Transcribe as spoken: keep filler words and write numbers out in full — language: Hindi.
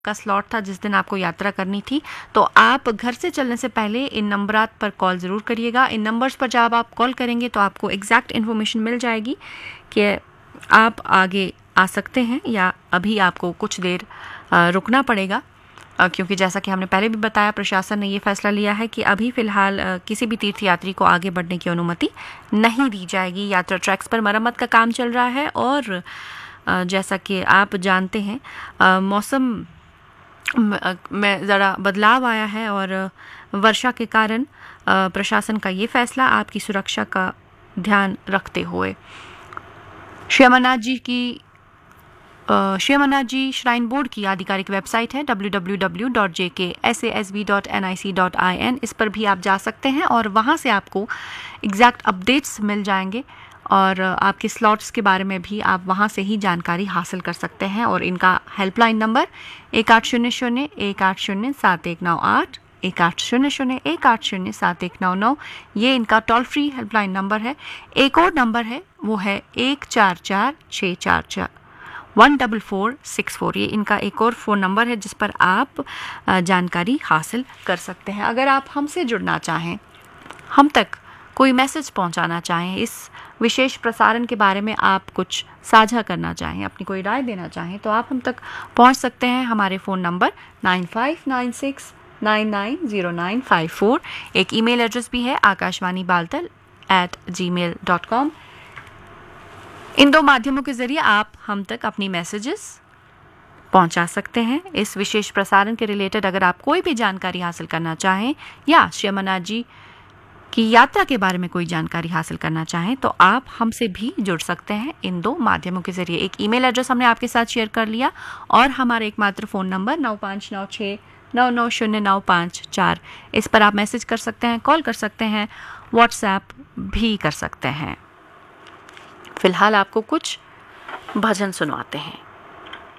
का स्लॉट था जिस दिन आपको यात्रा करनी थी, तो आप घर से चलने से पहले इन नंबरात पर कॉल ज़रूर करिएगा। इन नंबर्स पर जब आप कॉल करेंगे तो आपको एग्जैक्ट इन्फॉर्मेशन मिल जाएगी कि आप आगे आ सकते हैं या अभी आपको कुछ देर रुकना पड़ेगा, क्योंकि जैसा कि हमने पहले भी बताया, प्रशासन ने ये फैसला लिया है कि अभी फ़िलहाल किसी भी तीर्थयात्री को आगे बढ़ने की अनुमति नहीं दी जाएगी। यात्रा ट्रैक्स पर मरम्मत का काम चल रहा है और जैसा कि आप जानते हैं मौसम में ज़रा बदलाव आया है और वर्षा के कारण प्रशासन का ये फैसला आपकी सुरक्षा का ध्यान रखते हुए। श्री अमरनाथ जी की श्री अमरनाथ जी श्राइन बोर्ड की आधिकारिक वेबसाइट है W W W dot J के S A S B dot N I C dot I N. इस पर भी आप जा सकते हैं और वहाँ से आपको एग्जैक्ट अपडेट्स मिल जाएंगे और आपके स्लॉट्स के बारे में भी आप वहाँ से ही जानकारी हासिल कर सकते हैं। और इनका हेल्पलाइन नंबर एक आठ शून्य शून्य एक आठ शून्य सात एक नौ आठ एक आठ शून्य शून्य एक आठ शून्य सात एक नौ नौ, ये इनका टोल फ्री हेल्पलाइन नंबर है। एक और नंबर है, वो है एक चार चार छः चार चार one double four six four. ये इनका एक और फ़ोन नंबर है जिस पर आप जानकारी हासिल कर सकते हैं। अगर आप हमसे जुड़ना चाहें, हम तक कोई मैसेज पहुंचाना चाहें, इस विशेष प्रसारण के बारे में आप कुछ साझा करना चाहें, अपनी कोई राय देना चाहें, तो आप हम तक पहुंच सकते हैं। हमारे phone number nine five nine six nine nine zero nine five four. एक ईमेल एड्रेस भी है आकाशवाणी बालतल एट जी मेल डॉट कॉम। इन दो माध्यमों के ज़रिए आप हम तक अपनी मैसेजेस पहुंचा सकते हैं। इस विशेष प्रसारण के रिलेटेड अगर आप कोई भी जानकारी हासिल करना चाहें या श्री अमरनाथ जी की यात्रा के बारे में कोई जानकारी हासिल करना चाहें, तो आप हमसे भी जुड़ सकते हैं इन दो माध्यमों के ज़रिए। एक ईमेल एड्रेस हमने आपके साथ शेयर कर लिया और हमारा एकमात्र फ़ोन नंबर नौ पाँच नौ छः नौ नौ शून्य नौ पाँच चार, इस पर आप मैसेज कर सकते हैं, कॉल कर सकते हैं, व्हाट्सएप भी कर सकते हैं। फ़िलहाल आपको कुछ भजन सुनवाते हैं।